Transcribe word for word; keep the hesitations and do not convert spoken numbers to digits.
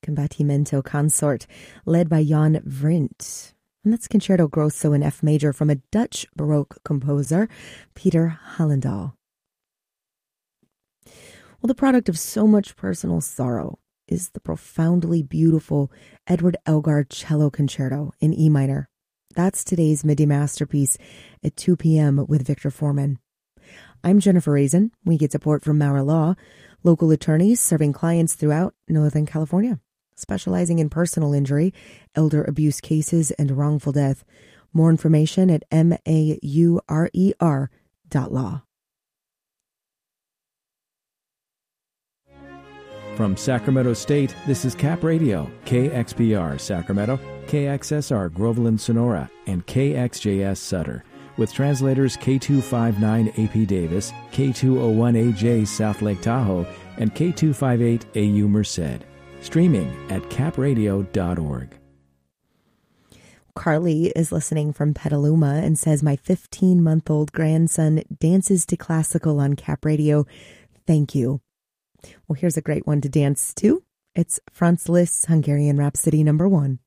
Combattimento Consort, led by Jan Vrindt. And that's Concerto Grosso in F major from a Dutch Baroque composer, Peter Hallendahl. Well, the product of so much personal sorrow is the profoundly beautiful Edward Elgar Cello Concerto in E minor. That's today's midday masterpiece at two p.m. with Victor Foreman. I'm Jennifer Raisin. We get support from Maurer Law, local attorneys serving clients throughout Northern California, specializing in personal injury, elder abuse cases, and wrongful death. More information at M A U R E R dot law. From Sacramento State, this is Cap Radio, K X P R Sacramento, K X S R Groveland Sonora, and K X J S Sutter, with translators K two fifty-nine A P Davis, K two oh one A J South Lake Tahoe, and K two fifty-eight A U Merced. Streaming at cap radio dot org. Carly is listening from Petaluma and says, my fifteen-month-old grandson dances to classical on Cap Radio. Thank you. Well, here's a great one to dance to. It's Franz Liszt's Hungarian Rhapsody number one.